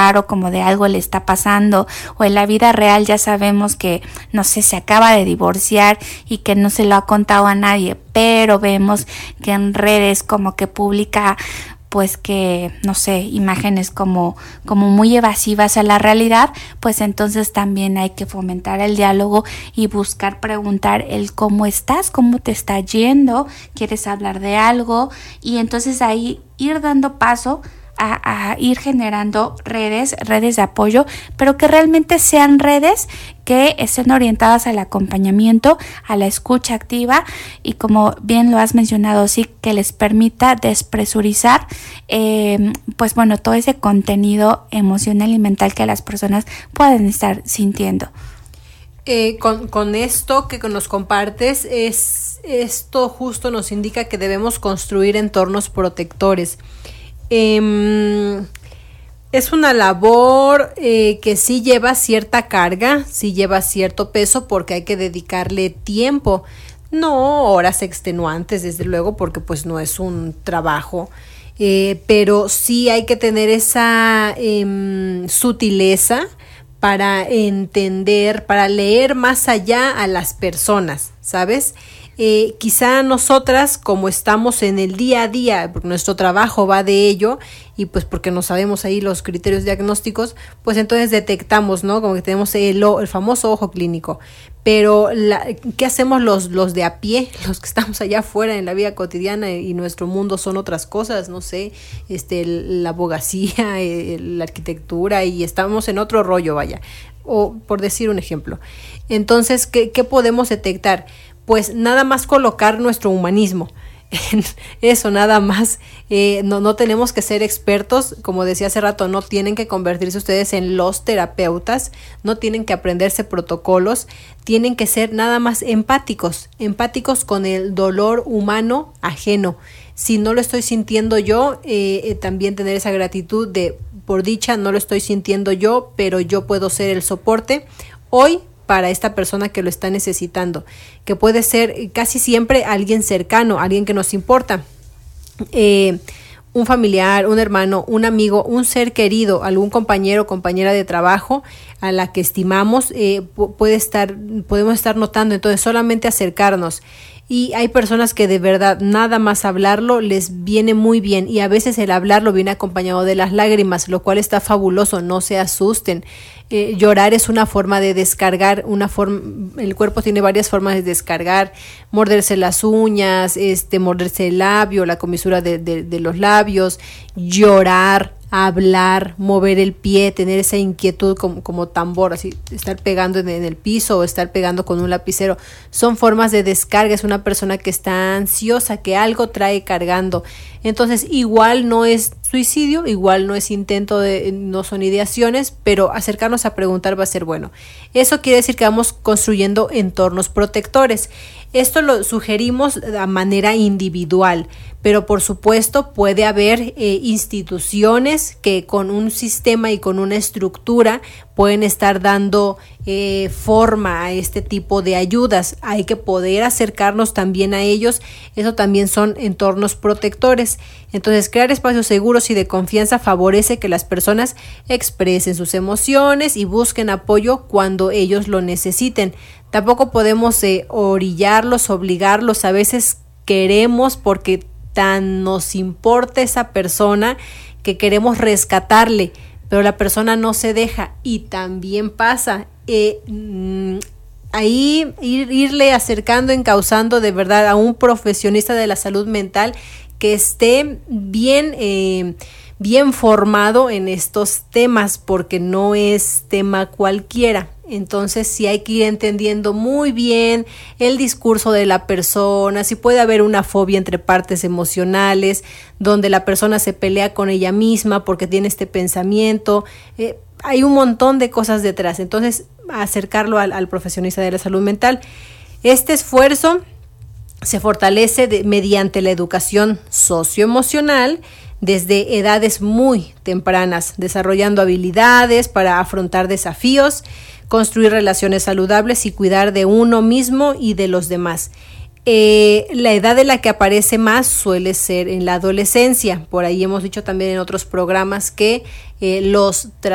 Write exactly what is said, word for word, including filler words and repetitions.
raro, como de algo le está pasando, o en la vida real ya sabemos que, no sé, se acaba de divorciar y que no se lo ha contado a nadie, pero vemos que en redes como que publica pues que, no sé, imágenes como, como muy evasivas a la realidad, pues entonces también hay que fomentar el diálogo y buscar preguntar el cómo estás, cómo te está yendo, quieres hablar de algo, y entonces ahí ir dando paso A, a ir generando redes, redes de apoyo, pero que realmente sean redes que estén orientadas al acompañamiento, a la escucha activa y, como bien lo has mencionado, sí, que les permita despresurizar eh, pues bueno, todo ese contenido emocional y mental que las personas pueden estar sintiendo. Eh, con, con esto que nos compartes, es, esto justo nos indica que debemos construir entornos protectores. Eh, es una labor eh, que sí lleva cierta carga, sí lleva cierto peso, porque hay que dedicarle tiempo, no horas extenuantes desde luego, porque pues no es un trabajo, eh, pero sí hay que tener esa eh, sutileza para entender, para leer más allá a las personas, ¿sabes? Eh, quizá nosotras, como estamos en el día a día, porque nuestro trabajo va de ello, y pues porque no sabemos ahí los criterios diagnósticos, pues entonces detectamos, ¿no? Como que tenemos el, el famoso ojo clínico. Pero, la, ¿qué hacemos los, los de a pie? Los que estamos allá afuera en la vida cotidiana y nuestro mundo son otras cosas, no sé, este, la abogacía, la arquitectura, y estamos en otro rollo, vaya. O por decir un ejemplo. Entonces, ¿qué, qué podemos detectar? Pues nada más colocar nuestro humanismo en eso, nada más. Eh, no, no tenemos que ser expertos, como decía hace rato, no tienen que convertirse ustedes en los terapeutas, no tienen que aprenderse protocolos, tienen que ser nada más empáticos, empáticos con el dolor humano ajeno. Si no lo estoy sintiendo yo, eh, eh, también tener esa gratitud de, por dicha, no lo estoy sintiendo yo, pero yo puedo ser el soporte hoy para esta persona que lo está necesitando, que puede ser casi siempre alguien cercano, alguien que nos importa, eh, un familiar, un hermano, un amigo, un ser querido, algún compañero o compañera de trabajo a la que estimamos, eh, puede estar, podemos estar notando. Entonces solamente acercarnos. Y hay personas que de verdad nada más hablarlo les viene muy bien, y a veces el hablarlo viene acompañado de las lágrimas, lo cual está fabuloso, no se asusten. Eh, llorar es una forma de descargar, una forma, el cuerpo tiene varias formas de descargar, morderse las uñas, este, morderse el labio, la comisura de, de, de los labios, llorar, hablar, mover el pie, tener esa inquietud como, como tambor, así, estar pegando en, en el piso o estar pegando con un lapicero, son formas de descarga. Es una persona que está ansiosa, que algo trae cargando. Entonces, igual no es suicidio, igual no es intento de, no son ideaciones, pero acercarnos a preguntar va a ser bueno. Eso quiere decir que vamos construyendo entornos protectores. Esto lo sugerimos de manera individual, pero por supuesto puede haber eh, instituciones que con un sistema y con una estructura pueden estar dando eh, forma a este tipo de ayudas. Hay que poder acercarnos también a ellos. Eso también son entornos protectores. Entonces, crear espacios seguros y de confianza favorece que las personas expresen sus emociones y busquen apoyo cuando ellos lo necesiten. Tampoco podemos eh, orillarlos, obligarlos. A veces queremos, porque tan nos importa esa persona, que queremos rescatarle, pero la persona no se deja, y también pasa. Eh, mmm, ahí ir, irle acercando, encauzando de verdad a un profesionista de la salud mental que esté bien, eh, bien formado en estos temas, porque no es tema cualquiera. Entonces sí hay que ir entendiendo muy bien el discurso de la persona, si puede haber una fobia entre partes emocionales, donde la persona se pelea con ella misma porque tiene este pensamiento. Eh, hay un montón de cosas detrás. Entonces, acercarlo al, al profesionista de la salud mental. Este esfuerzo se fortalece de, mediante la educación socioemocional desde edades muy tempranas, desarrollando habilidades para afrontar desafíos, construir relaciones saludables y cuidar de uno mismo y de los demás. Eh, la edad en la que aparece más suele ser en la adolescencia. Por ahí hemos dicho también en otros programas que eh, los